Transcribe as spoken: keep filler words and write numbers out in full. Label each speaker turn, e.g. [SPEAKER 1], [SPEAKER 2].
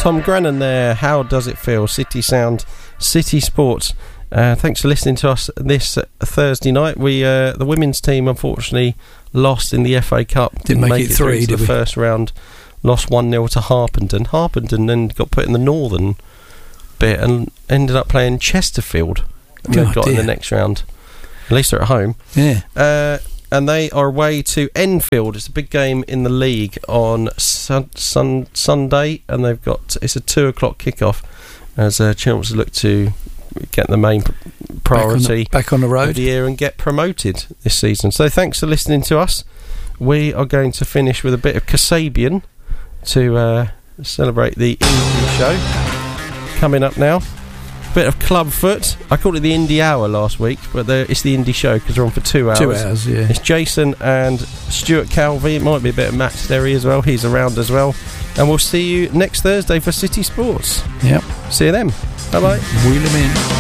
[SPEAKER 1] Tom Grennan there. How does it feel? City Sound, City Sports. Uh, thanks for listening to us this uh, Thursday night. We uh, the women's team unfortunately lost in the F A Cup.
[SPEAKER 2] Didn't, Didn't make, make it, it through to
[SPEAKER 1] the
[SPEAKER 2] we?
[SPEAKER 1] first round. Lost one nil to Harpenden. Harpenden then got put in the northern bit and ended up playing Chesterfield. And
[SPEAKER 2] oh,
[SPEAKER 1] they got
[SPEAKER 2] dear.
[SPEAKER 1] in the next round. At least they're at home.
[SPEAKER 2] Yeah.
[SPEAKER 1] Uh, and they are away to Enfield. It's a big game in the league on sun, sun, Sunday, and they've got it's a two o'clock kickoff as uh, Chelmsford look to get the main priority
[SPEAKER 2] back on the, back on the road
[SPEAKER 1] of the year and get promoted this season. So thanks for listening to us. We are going to finish with a bit of Kasabian to uh, celebrate the Indie show coming up now. Bit of Clubfoot. I called it the Indie Hour last week, but it's the Indie show because we're on for two hours.
[SPEAKER 2] Two hours, yeah.
[SPEAKER 1] It's Jason and Stuart Calvey. It might be a bit of Matt Sterry as well. He's around as well. And we'll see you next Thursday for City Sports.
[SPEAKER 2] Yep.
[SPEAKER 1] See you then. Bye bye.
[SPEAKER 2] Wheel him in.